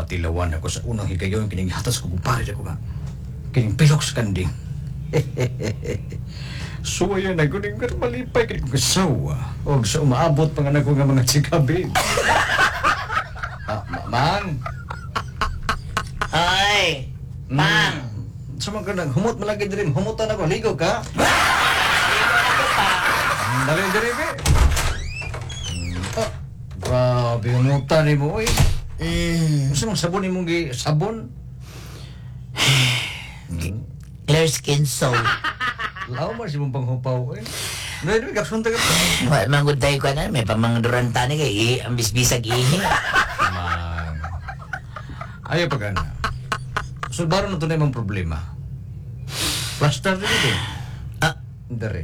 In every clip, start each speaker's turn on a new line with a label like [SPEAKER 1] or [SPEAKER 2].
[SPEAKER 1] matilawan ako sa unang higayon kining hatas ko kumpare ako nga. Kining pilok sa kanding. So ayan na kuning malipay kining kasawa. Og sa umaabot pa nga nako nga mga chikabi. Mang.
[SPEAKER 2] Ay! Mang!
[SPEAKER 1] Sa mga kanang humot malagi diri, humutan ako, ligo ka. Dali diri be. Grabe humutan ni mo oy. Gusto mong sabon ni mong sabon?
[SPEAKER 2] Clear skin soap.
[SPEAKER 1] Law mo si mong panghupaw eh. Nari kapsun ta ka.
[SPEAKER 2] Mangod tayo ka na, may pamangduranta ni kay ang bisbisag ihi.
[SPEAKER 1] Man. Ayaw pa gana. So baro na to na imong problema. Plaster din ito. Dari.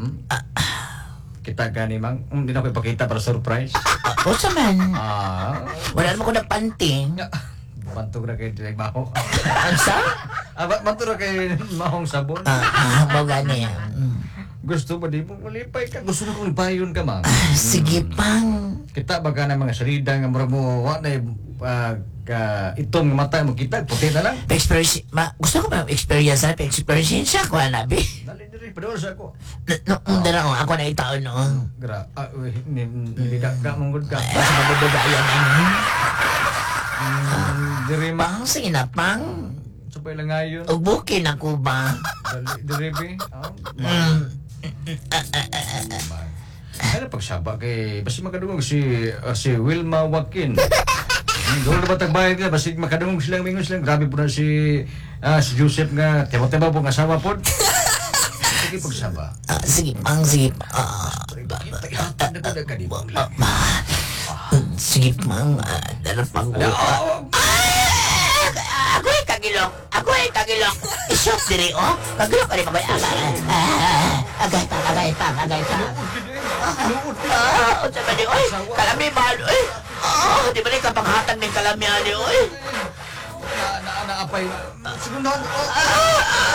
[SPEAKER 1] Kita gani mang, hindi na ko ipakita para surprise.
[SPEAKER 2] O sa man? Wala naman ko na panting.
[SPEAKER 1] Bantog na kayo direk maho.
[SPEAKER 2] Ang sa?
[SPEAKER 1] Bantog na kayo mahong sabon.
[SPEAKER 2] Mo gani.
[SPEAKER 1] Gusto ba di mo malipay ka? Gusto na kong ipayon ka, mang.
[SPEAKER 2] Sige pang.
[SPEAKER 1] Kita baga na mga salida nga mura mo, wala na itong mata mo kita, puti na lang.
[SPEAKER 2] Experience, gusto ko ba experience na? Experience ko na, be.
[SPEAKER 1] Dali dali, padawal sa ako.
[SPEAKER 2] Dala ako na itaon no.
[SPEAKER 1] Hindi ka manggod ka.
[SPEAKER 2] Sa mabubudayan ano.
[SPEAKER 1] Diri ma.
[SPEAKER 2] Pang, sige na pang.
[SPEAKER 1] Sabay lang ngayon.
[SPEAKER 2] Ubukin ako ba?
[SPEAKER 1] Diri be. Ano pagsaba kay basi makadungog si Wilma Joaquin. Doon na ba tagbayad ka? Basi makadungog silang mingon silang. Grabe po na si Joseph nga. Teba-teba po ng asawa po. Sige pagsaba.
[SPEAKER 2] Sige pang, sige pa. Sige pang, dala pang. Ako ay kagilok. Isok diri oh. Kagilok ka rin babay. Agay pa. Unsa ba di oy? Kalami mahal oy. Di ba ni kapanghatag ng kalami ani oy?
[SPEAKER 1] Naapay. Siguro na.